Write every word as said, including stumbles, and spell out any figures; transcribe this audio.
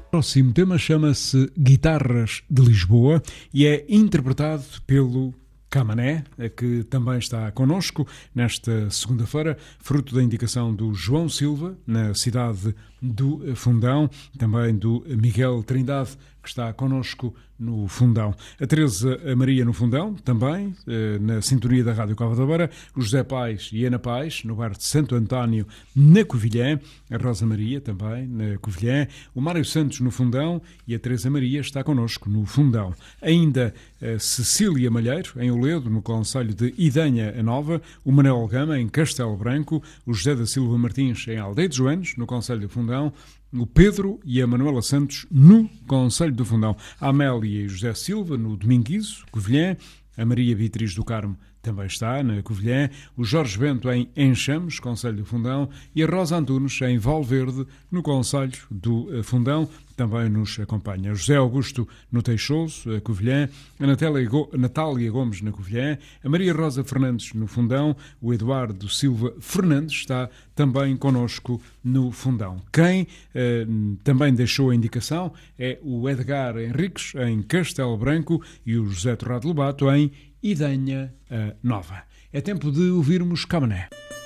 O próximo tema chama-se Guitarras de Lisboa e é interpretado pelo Camané, que também está connosco nesta segunda-feira, fruto da indicação do João Silva, na cidade do Fundão, também do Miguel Trindade, que está connosco no Fundão. A Teresa Maria no Fundão, também, na sintonia da Rádio Cova da Beira, o José Pais e Ana Pais, no bairro de Santo António, na Covilhã, a Rosa Maria, também, na Covilhã, o Mário Santos no Fundão e a Teresa Maria está connosco no Fundão. Ainda a Cecília Malheiro, em Oledo, no concelho de Idanha a Nova, o Manuel Gama, em Castelo Branco, o José da Silva Martins, em Aldeia de Joanes, no concelho do Fundão, o Pedro e a Manuela Santos no concelho do Fundão, a Amélia e o José Silva no Dominguizo, Covilhã, a Maria Beatriz do Carmo também está na Covilhã, o Jorge Bento em Enxames, concelho do Fundão, e a Rosa Antunes em Valverde, no concelho do Fundão, também nos acompanha. José Augusto no Teixoso, a Covilhã, a Natália Gomes na Covilhã, a Maria Rosa Fernandes no Fundão, o Eduardo Silva Fernandes está também connosco no Fundão. Quem eh, também deixou a indicação é o Edgar Henriques em Castelo Branco e o José Torrado Lobato em Idanha a Nova. É tempo de ouvirmos Camané.